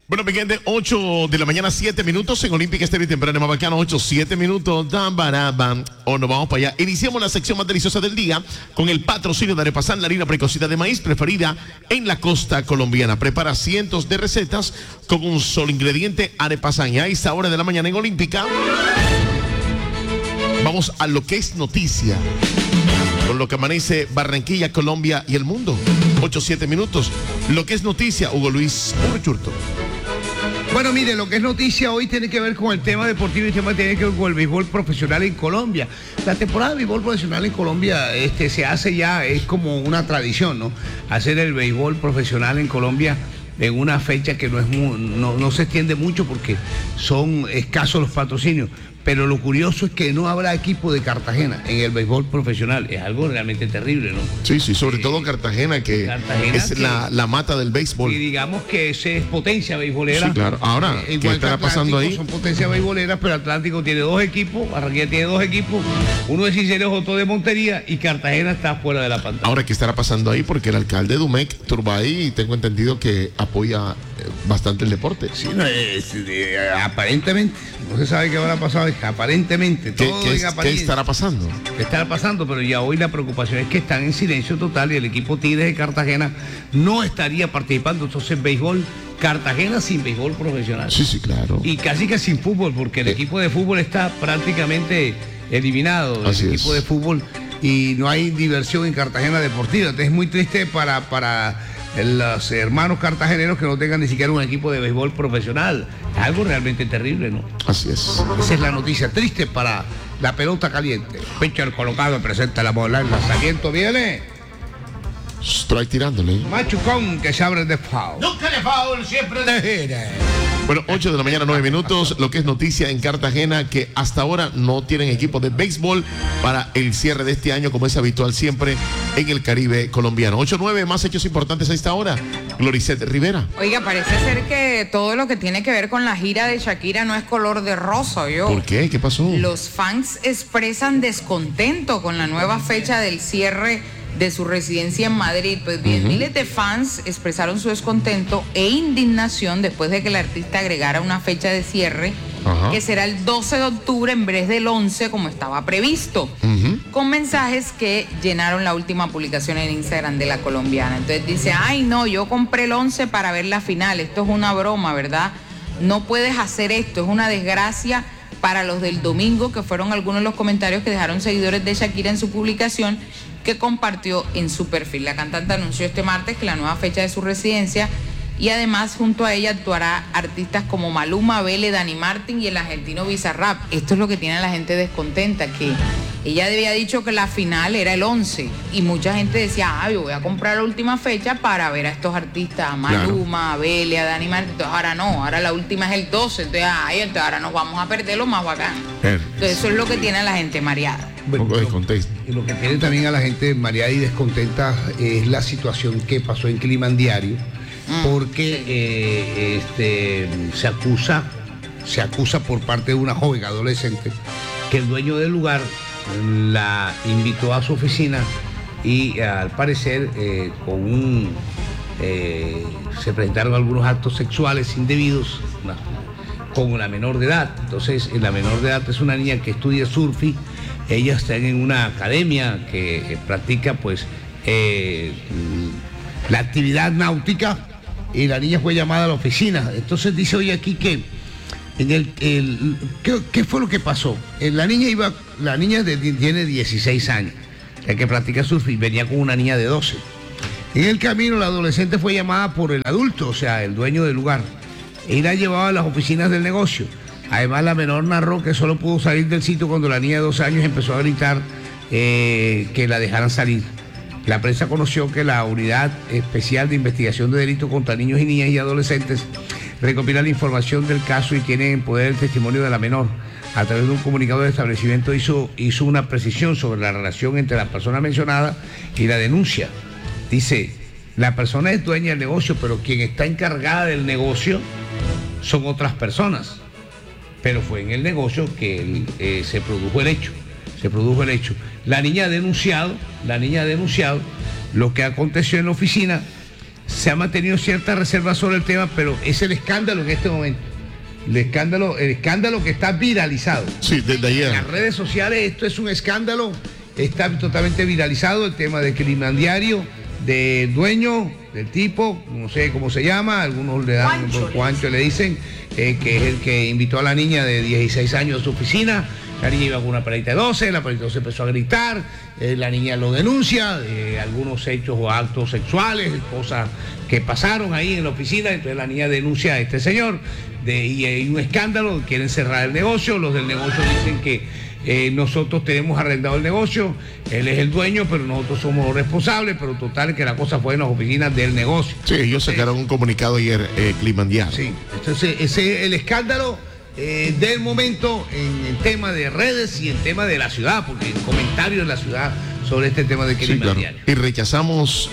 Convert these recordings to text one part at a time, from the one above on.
Bueno, mi gente, 8 de la mañana, 7 minutos en Olímpica Estéreo Temprano, Mabacano, 8, 7 minutos, nos vamos para allá. Iniciamos la sección más deliciosa del día con el patrocinio de Arepasán, la harina precocidad de maíz preferida en la costa colombiana. Prepara cientos de recetas con un solo ingrediente, Arepasán. Y a esta hora de la mañana en Olímpica, vamos a lo que es noticia, con lo que amanece Barranquilla, Colombia y el mundo. 8, 7 minutos. Lo que es noticia, Hugo Luis Urchurto. Bueno, mire, lo que es noticia hoy tiene que ver con el tema deportivo y el tema tiene que ver con el béisbol profesional en Colombia. La temporada de béisbol profesional en Colombia se hace ya, es como una tradición, ¿no? Hacer el béisbol profesional en Colombia en una fecha que no se extiende mucho porque son escasos los patrocinios. Pero lo curioso es que no habrá equipo de Cartagena en el béisbol profesional. Es algo realmente terrible, ¿no? Sí, sobre todo Cartagena, que es la mata del béisbol. Y digamos que ese es potencia beisbolera. Sí, claro. Ahora, ¿qué estará pasando ahí? Son potencias beisboleras, pero Atlántico tiene dos equipos, Barranquilla tiene dos equipos, uno de Ciceros, otro de Montería, y Cartagena está fuera de la pantalla. Ahora, ¿qué estará pasando ahí? Porque el alcalde Dumec Turbay, tengo entendido que apoya bastante el deporte. Sí, aparentemente, no se sabe qué habrá pasado. Aparentemente, todo ¿Qué estará pasando? ¿Qué estará pasando? Pero ya hoy la preocupación es que están en silencio total y el equipo Tigres de Cartagena no estaría participando. Entonces, béisbol, Cartagena sin béisbol profesional. Sí, claro. Y casi que sin fútbol, porque el equipo de fútbol está prácticamente eliminado. Así el equipo de fútbol, y no hay diversión en Cartagena deportiva. Entonces es muy triste para los hermanos cartageneros que no tengan ni siquiera un equipo de béisbol profesional. Es algo realmente terrible, ¿no? Así es. Esa es la noticia triste para la pelota caliente. Pitcher colocado, presenta la bola, el lanzamiento viene. Strike tirándole. Machucón que se abre de foul. Nunca de foul, siempre de gira. Bueno, 8 de la mañana, 9 minutos. Lo que es noticia en Cartagena, que hasta ahora no tienen equipo de béisbol para el cierre de este año, como es habitual siempre en el Caribe colombiano. 8-9, más hechos importantes a esta hora. Gloricet Rivera. Oiga, parece ser que todo lo que tiene que ver con la gira de Shakira no es color de rosa, ¿yo? ¿Por qué? ¿Qué pasó? Los fans expresan descontento con la nueva fecha del cierre de su residencia en Madrid. Pues bien, miles de fans expresaron su descontento e indignación después de que el artista agregara una fecha de cierre que será el 12 de octubre en vez del 11 como estaba previsto, con mensajes que llenaron la última publicación en Instagram de la colombiana. Entonces dice, ay no, yo compré el 11 para ver la final, esto es una broma, ¿verdad? No puedes hacer esto, es una desgracia para los del domingo, que fueron algunos de los comentarios que dejaron seguidores de Shakira en su publicación que compartió en su perfil. La cantante anunció este martes que la nueva fecha de su residencia, y además junto a ella actuará artistas como Maluma, Vele, Dani Martin y el argentino Bizarrap. Esto es lo que tiene a la gente descontenta, que ella había dicho que la final era el 11 y mucha gente decía, yo voy a comprar la última fecha para ver a estos artistas, a Maluma, a Vele, a Dani Martin. Entonces ahora no, ahora la última es el 12, entonces ahora nos vamos a perder lo más bacán. Entonces eso es lo que tiene a la gente mareada. Y lo que tiene también a la gente mareada y descontenta es la situación que pasó en Clima Diario, porque se acusa por parte de una joven adolescente que el dueño del lugar la invitó a su oficina y al parecer se presentaron algunos actos sexuales indebidos con una menor de edad. Entonces la menor de edad es una niña que estudia surfing. Ella está en una academia que practica la actividad náutica, y la niña fue llamada a la oficina. Entonces dice hoy aquí que ¿qué fue lo que pasó? La niña tiene 16 años, la que practica surf, y venía con una niña de 12. En el camino la adolescente fue llamada por el adulto, o sea, el dueño del lugar, y la llevaba a las oficinas del negocio. Además, la menor narró que solo pudo salir del sitio cuando la niña de 12 años empezó a gritar que la dejaran salir. La prensa conoció que la Unidad Especial de Investigación de Delitos contra Niños y Niñas y Adolescentes recopila la información del caso y tiene en poder el testimonio de la menor. A través de un comunicado del establecimiento hizo una precisión sobre la relación entre la persona mencionada y la denuncia. Dice, la persona es dueña del negocio, pero quien está encargada del negocio son otras personas. Pero fue en el negocio que se produjo el hecho. La niña ha denunciado lo que aconteció en la oficina, se ha mantenido cierta reserva sobre el tema, pero es el escándalo en este momento. El escándalo que está viralizado. Sí, desde ayer. En las redes sociales esto es un escándalo, está totalmente viralizado el tema del climandiario, del dueño, del tipo, no sé cómo se llama, algunos le dan por Juancho, le dicen, que es el que invitó a la niña de 16 años a su oficina. La niña iba con una perrita de 12, la perrita de 12 empezó a gritar, la niña lo denuncia, algunos hechos o actos sexuales, cosas que pasaron ahí en la oficina, entonces la niña denuncia a este señor, y hay un escándalo, quieren cerrar el negocio, los del negocio dicen que nosotros tenemos arrendado el negocio, él es el dueño, pero nosotros somos los responsables, pero total que la cosa fue en las oficinas del negocio. Sí, ellos sacaron un comunicado ayer, Climandiano. Sí, entonces ese es el escándalo del momento en el tema de redes y el tema de la ciudad, porque el comentario de la ciudad sobre este tema de Climandiario. Claro. Y rechazamos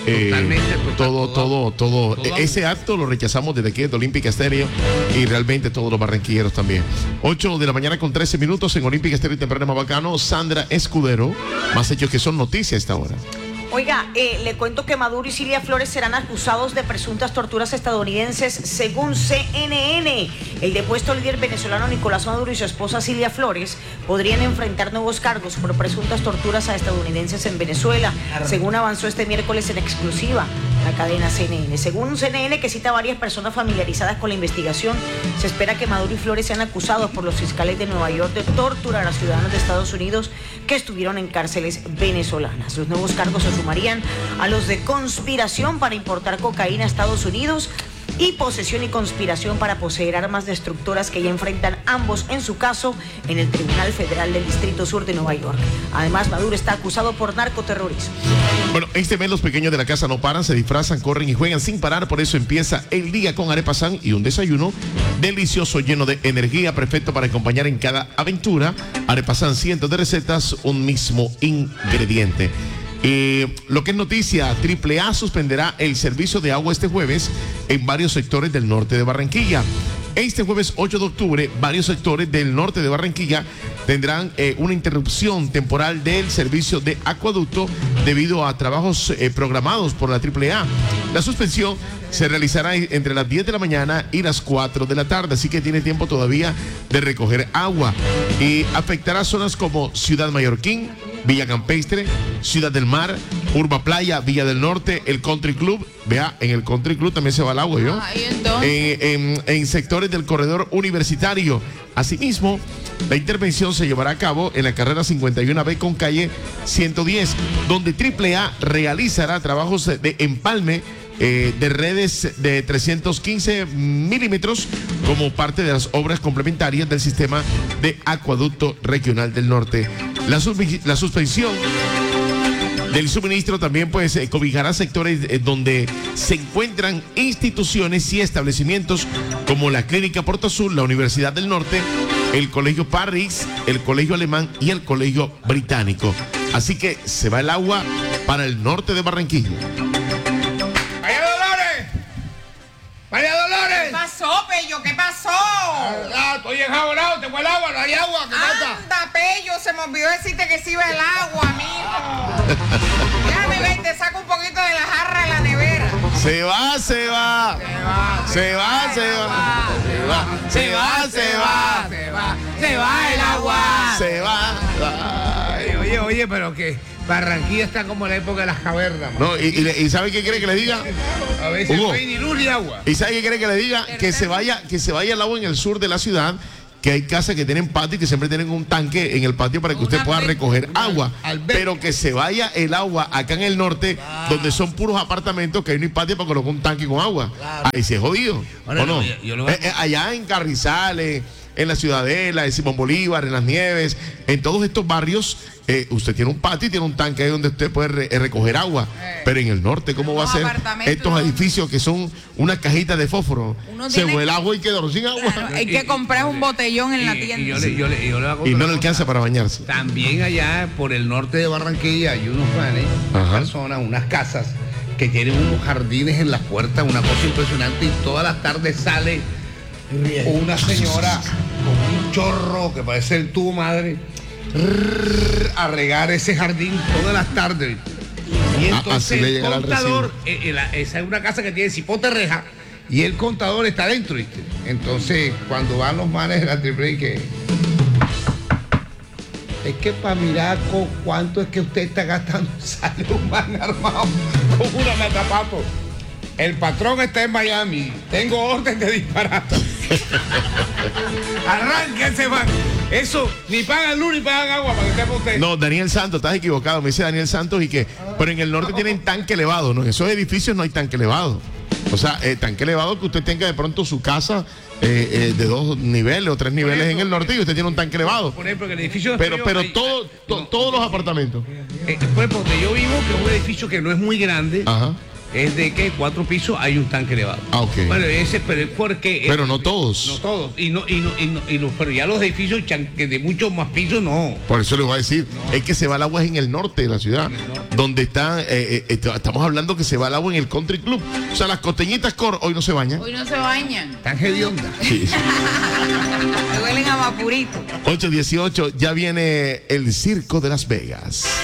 todo. Ese acto lo rechazamos desde aquí de Olímpica Estéreo y realmente todos los barranquilleros también. 8 de la mañana con 13 minutos en Olímpica Estéreo y Temprano Mabacano. Sandra Escudero, más hechos que son noticias a esta hora. Oiga, le cuento que Maduro y Cilia Flores serán acusados de presuntas torturas estadounidenses según CNN. El depuesto líder venezolano Nicolás Maduro y su esposa Cilia Flores podrían enfrentar nuevos cargos por presuntas torturas a estadounidenses en Venezuela, según avanzó este miércoles en exclusiva la cadena CNN. Según CNN, que cita a varias personas familiarizadas con la investigación, se espera que Maduro y Flores sean acusados por los fiscales de Nueva York de torturar a ciudadanos de Estados Unidos que estuvieron en cárceles venezolanas. Los nuevos cargos se sumarían a los de conspiración para importar cocaína a Estados Unidos y posesión y conspiración para poseer armas destructoras, que ya enfrentan ambos en su caso en el Tribunal Federal del Distrito Sur de Nueva York. Además, Maduro está acusado por narcoterrorismo. Bueno, este mes los pequeños de la casa no paran, se disfrazan, corren y juegan sin parar, por eso empieza el día con Arepasan y un desayuno delicioso lleno de energía, perfecto para acompañar en cada aventura. Arepasan, cientos de recetas, un mismo ingrediente. Lo que es noticia, AAA suspenderá el servicio de agua este jueves en varios sectores del norte de Barranquilla. Este jueves 8 de octubre, varios sectores del norte de Barranquilla tendrán una interrupción temporal del servicio de acueducto debido a trabajos programados por la AAA. La suspensión se realizará entre las 10 de la mañana y las 4 de la tarde, así que tiene tiempo todavía de recoger agua. Y afectará zonas como Ciudad Mallorquín, Villa Campestre, Ciudad del Mar, Urba Playa, Villa del Norte, el Country Club. Vea, en el Country Club también se va el agua, ¿yo? En sectores del corredor universitario. Asimismo, la intervención se llevará a cabo en la carrera 51B con calle 110, donde AAA realizará trabajos de empalme de redes de 315 milímetros como parte de las obras complementarias del sistema de acueducto regional del norte. La suspensión del suministro también pues cobijará sectores donde se encuentran instituciones y establecimientos como la Clínica Puerto Azul, la Universidad del Norte, el Colegio Parris, el Colegio Alemán y el Colegio Británico. Así que se va el agua para el norte de Barranquilla. ¡María Dolores! ¿Qué pasó, Pello? ¿Qué pasó? Estoy enjabonado, tengo el agua, no hay agua, ¿qué pasa? Anda, Pello, se me olvidó decirte que sí iba el agua, mijo. Déjame ver, te saco un poquito de la jarra de la nevera. Se va. Se va el agua. Se va. Oye, pero que Barranquilla está como en la época de las cavernas. No, y ¿sabe qué quiere que le diga? A veces Hugo, no hay ni luz ni agua. ¿Y sabe qué quiere que le diga? Que se vaya el agua en el sur de la ciudad, que hay casas que tienen patio y que siempre tienen un tanque en el patio para que usted pueda recoger agua. Pero que se vaya el agua acá en el norte, donde son puros apartamentos, que hay un patio para colocar un tanque con agua. Ahí se es jodido. Ahora, ¿o no? Allá en Carrizales, en la Ciudadela, en Simón Bolívar, en Las Nieves, en todos estos barrios, usted tiene un patio y tiene un tanque ahí donde usted puede recoger agua. Pero en el norte, ¿cómo va a ser estos edificios que son unas cajitas de fósforo? Se fue el agua y quedó sin agua. Claro, hay que comprar un botellón en la tienda. Y no le alcanza para bañarse. También allá por el norte de Barranquilla hay unos personas, unas casas que tienen unos jardines en las puertas, una cosa impresionante, y todas las tardes sale una señora con un chorro que parece el tubo madre a regar ese jardín todas las tardes. Y Así entonces le el llegará el contador, esa es una casa que tiene cipote reja, y el contador está adentro, ¿viste? Entonces, cuando van los manes de la triple que es que para mirar cuánto es que usted está gastando, sale un man armado con una matapato. El patrón está en Miami, tengo orden de disparar. Arranca ese man. Eso, ni pagan luz ni pagan agua para que sepa usted. No, Daniel Santos, estás equivocado, me dice Daniel Santos pero en el norte tienen tanque elevado, ¿no? En esos edificios no hay tanque elevado. O sea, tanque elevado que usted tenga de pronto su casa de 2 niveles o 3 niveles en el norte y usted tiene un tanque elevado. Por ejemplo, que el edificio Pero todos los apartamentos. Por ejemplo, donde yo vivo, que es un edificio que no es muy grande, Ajá. es de que 4 pisos hay un tanque elevado. Ah, ok. Bueno, pero es porque. Pero no todos. No todos. Pero ya los edificios que de muchos más pisos no. Por eso les voy a decir, es que se va el agua en el norte de la ciudad, donde está, estamos hablando que se va el agua en el country club. O sea, las costeñitas hoy no se bañan. Hoy no se bañan. Tan hedionda. Sí. Me huelen a vapurito. 8:18, ya viene el Circo de Las Vegas.